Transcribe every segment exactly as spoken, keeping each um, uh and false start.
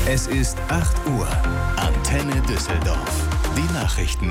Es ist acht Uhr. Antenne Düsseldorf. Die Nachrichten.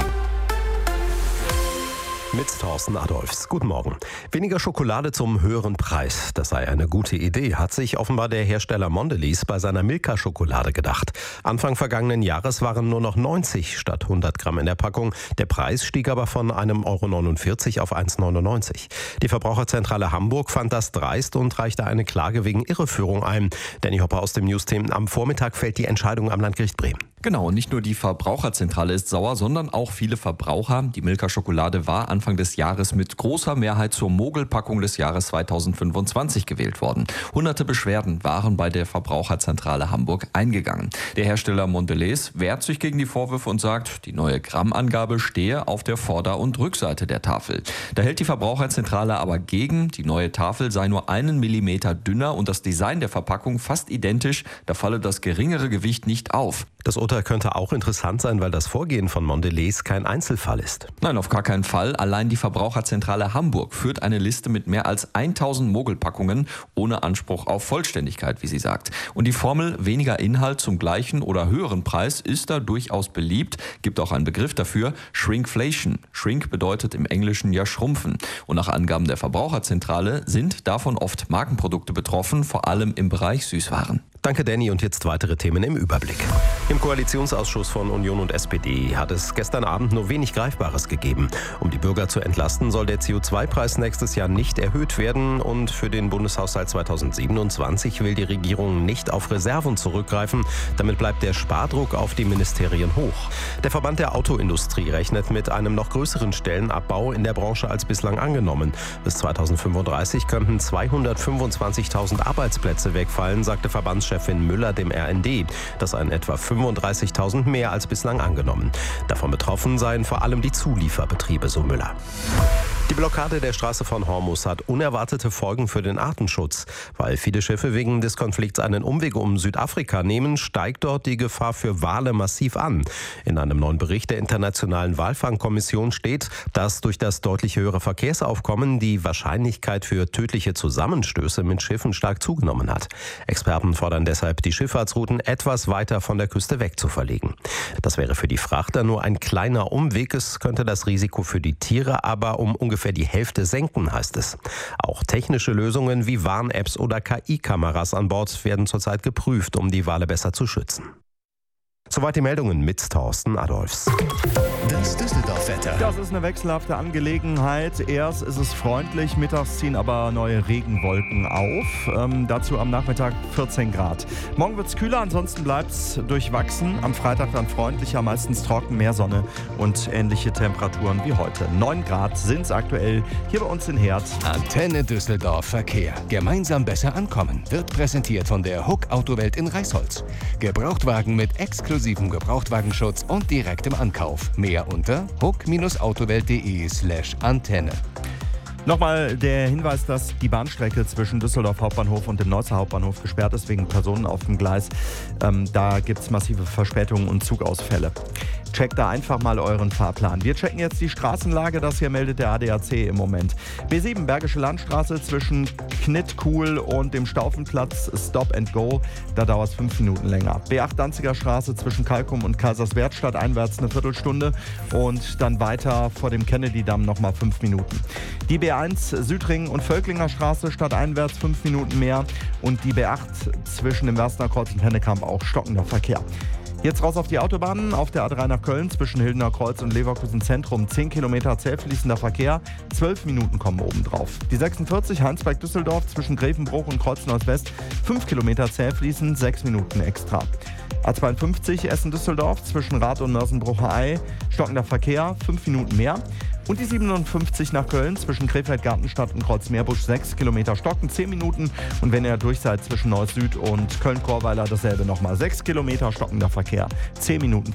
Mit Thorsten Adolfs. Guten Morgen. Weniger Schokolade zum höheren Preis. Das sei eine gute Idee, hat sich offenbar der Hersteller Mondelez bei seiner Milka-Schokolade gedacht. Anfang vergangenen Jahres waren nur noch neunzig statt hundert Gramm in der Packung. Der Preis stieg aber von einem Euro neunundvierzig auf eins neunundneunzig. Die Verbraucherzentrale Hamburg fand das dreist und reichte eine Klage wegen Irreführung ein. Danny Hopper aus dem News-Team. Am Vormittag fällt die Entscheidung am Landgericht Bremen. Genau, nicht nur die Verbraucherzentrale ist sauer, sondern auch viele Verbraucher. Die Milka-Schokolade war Anfang des Jahres mit großer Mehrheit zur Mogelpackung des Jahres zweitausendfünfundzwanzig gewählt worden. Hunderte Beschwerden waren bei der Verbraucherzentrale Hamburg eingegangen. Der Hersteller Mondelez wehrt sich gegen die Vorwürfe und sagt, die neue Grammangabe stehe auf der Vorder- und Rückseite der Tafel. Da hält die Verbraucherzentrale aber gegen, die neue Tafel sei nur einen Millimeter dünner und das Design der Verpackung fast identisch, da falle das geringere Gewicht nicht auf. Das Urteil könnte auch interessant sein, weil das Vorgehen von Mondelez kein Einzelfall ist. Nein, auf gar keinen Fall. Allein die Verbraucherzentrale Hamburg führt eine Liste mit mehr als tausend Mogelpackungen ohne Anspruch auf Vollständigkeit, wie sie sagt. Und die Formel weniger Inhalt zum gleichen oder höheren Preis ist da durchaus beliebt. Gibt auch einen Begriff dafür, Shrinkflation. Shrink bedeutet im Englischen ja schrumpfen. Und nach Angaben der Verbraucherzentrale sind davon oft Markenprodukte betroffen, vor allem im Bereich Süßwaren. Danke, Danny. Und jetzt weitere Themen im Überblick. Im Koalitionsausschuss von Union und S P D hat es gestern Abend nur wenig Greifbares gegeben. Um die Bürger zu entlasten, soll der C O zwei Preis nächstes Jahr nicht erhöht werden. Und für den Bundeshaushalt zweitausendsiebenundzwanzig will die Regierung nicht auf Reserven zurückgreifen. Damit bleibt der Spardruck auf die Ministerien hoch. Der Verband der Autoindustrie rechnet mit einem noch größeren Stellenabbau in der Branche als bislang angenommen. Bis zweitausendfünfunddreißig könnten zweihundertfünfundzwanzigtausend Arbeitsplätze wegfallen, sagte Verbandschef Chefin Müller dem R N D. Das seien etwa fünfunddreißigtausend mehr als bislang angenommen. Davon betroffen seien vor allem die Zulieferbetriebe, so Müller. Die Blockade der Straße von Hormuz hat unerwartete Folgen für den Artenschutz. Weil viele Schiffe wegen des Konflikts einen Umweg um Südafrika nehmen, steigt dort die Gefahr für Wale massiv an. In einem neuen Bericht der Internationalen Walfangkommission steht, dass durch das deutlich höhere Verkehrsaufkommen die Wahrscheinlichkeit für tödliche Zusammenstöße mit Schiffen stark zugenommen hat. Experten fordern deshalb, die Schifffahrtsrouten etwas weiter von der Küste weg zu verlegen. Das wäre für die Frachter nur ein kleiner Umweg. Es könnte das Risiko für die Tiere aber um ungefähr die Hälfte senken, heißt es. Auch technische Lösungen wie Warn-Apps oder K I-Kameras an Bord werden zurzeit geprüft, um die Wale besser zu schützen. Soweit die Meldungen mit Thorsten Adolfs. Das Düsseldorf-Wetter. Das ist eine wechselhafte Angelegenheit. Erst ist es freundlich, mittags ziehen aber neue Regenwolken auf. Ähm, dazu am Nachmittag vierzehn Grad. Morgen wird es kühler, ansonsten bleibt es durchwachsen. Am Freitag dann freundlicher, meistens trocken, mehr Sonne und ähnliche Temperaturen wie heute. neun Grad sind es aktuell hier bei uns in Herd. Antenne Düsseldorf Verkehr. Gemeinsam besser ankommen. Wird präsentiert von der Huck Autowelt in Reisholz. Gebrauchtwagen mit exklusivem Gebrauchtwagenschutz und direktem Ankauf. Mehr unter huck-autowelt.de slash Antenne. Nochmal der Hinweis, dass die Bahnstrecke zwischen Düsseldorf Hauptbahnhof und dem Neusser Hauptbahnhof gesperrt ist wegen Personen auf dem Gleis. Ähm, da gibt es massive Verspätungen und Zugausfälle. Checkt da einfach mal euren Fahrplan. Wir checken jetzt die Straßenlage, das hier meldet der A D A C im Moment. B sieben Bergische Landstraße zwischen Knittkuhl und dem Staufenplatz, Stop and Go, da dauert es fünf Minuten länger. B acht Danziger Straße zwischen Kalkum und Kaiserswerth einwärts eine Viertelstunde und dann weiter vor dem Kennedy-Damm nochmal fünf Minuten. Die B eins Südring und Völklinger Straße stadteinwärts fünf Minuten mehr und die B acht zwischen dem Werstener Kreuz und Hennekamp auch stockender Verkehr. Jetzt raus auf die Autobahnen, auf der A drei nach Köln zwischen Hildener Kreuz und Leverkusen Zentrum. zehn Kilometer zäh fließender Verkehr, zwölf Minuten kommen obendrauf. Die sechsundvierzig Heinsberg-Düsseldorf zwischen Grevenbruch und Kreuzneuss West, fünf Kilometer zäh fließend, sechs Minuten extra. A zweiundfünfzig Essen-Düsseldorf zwischen Rath und Mörsenbrucher-Ei, stockender Verkehr, fünf Minuten mehr. Und die siebenundfünfzig nach Köln zwischen Krefeld-Gartenstadt und Kreuzmeerbusch, sechs Kilometer stocken, zehn Minuten. Und wenn ihr durch seid zwischen Neuss Süd und Köln-Chorweiler, dasselbe nochmal, sechs Kilometer stockender Verkehr, zehn Minuten.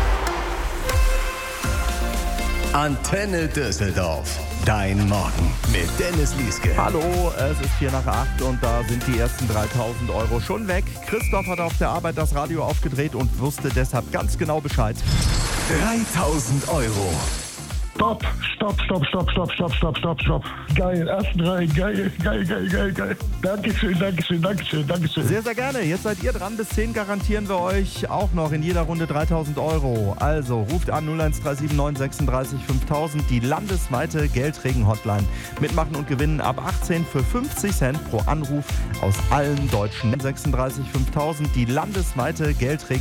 Antenne Düsseldorf. Dein Morgen mit Dennis Lieske. Hallo, es ist vier nach acht und da sind die ersten dreitausend Euro schon weg. Christoph hat auf der Arbeit das Radio aufgedreht und wusste deshalb ganz genau Bescheid. dreitausend Euro. Stopp, stopp, stopp, stopp, stopp, stopp, stopp, stopp, stopp. Geil, ersten Reihen, geil, geil, geil, geil, geil. Dankeschön, Dankeschön, Dankeschön, Dankeschön. Sehr, sehr gerne. Jetzt seid ihr dran. Bis zehn garantieren wir euch auch noch in jeder Runde dreitausend Euro. Also ruft an null eins drei sieben neun sechsunddreißig fünftausend, die landesweite Geldregen-Hotline. Mitmachen und gewinnen ab achtzehn für fünfzig Cent pro Anruf aus allen deutschen. sechsunddreißig fünftausend, die landesweite Geldregen